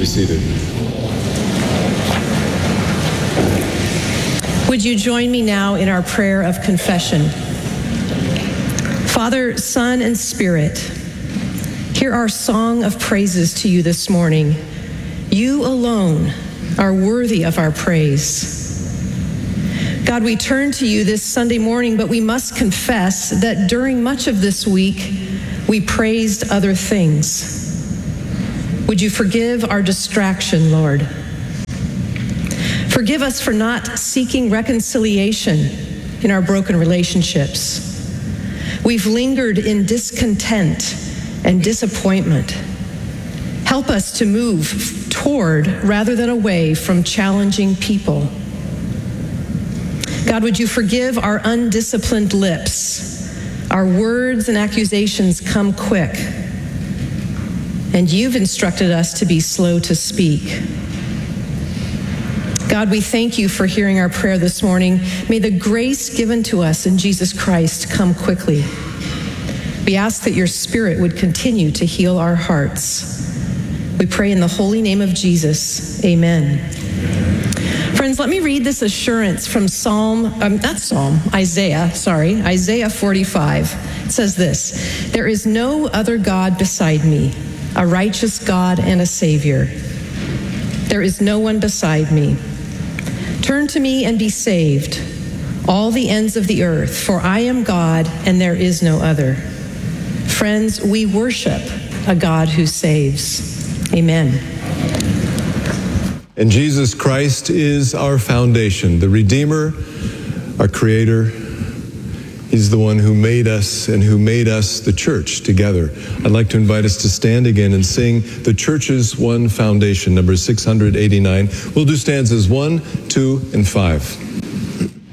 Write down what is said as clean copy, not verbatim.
be seated. Would you join me now in our prayer of confession? Father, Son, and Spirit, hear our song of praises to you this morning. You alone are worthy of our praise. God, we turn to you this Sunday morning, but we must confess that during much of this week, we praised other things. Would you forgive our distraction, Lord? Forgive us for not seeking reconciliation in our broken relationships. We've lingered in discontent and disappointment. Help us to move toward rather than away from challenging people. God, would you forgive our undisciplined lips? Our words and accusations come quick, and you've instructed us to be slow to speak. God, we thank you for hearing our prayer this morning. May the grace given to us in Jesus Christ come quickly. We ask that your Spirit would continue to heal our hearts. We pray in the holy name of Jesus. Amen. Friends, let me read this assurance from Isaiah 45. It says this: "There is no other God beside me, a righteous God and a Savior. There is no one beside me. Turn to me and be saved, all the ends of the earth, for I am God and there is no other." Friends, we worship a God who saves. Amen. And Jesus Christ is our foundation, the Redeemer, our Creator. He's the one who made us and who made us the church together. I'd like to invite us to stand again and sing the church's one foundation, number 689. We'll do stanzas 1, 2, and 5.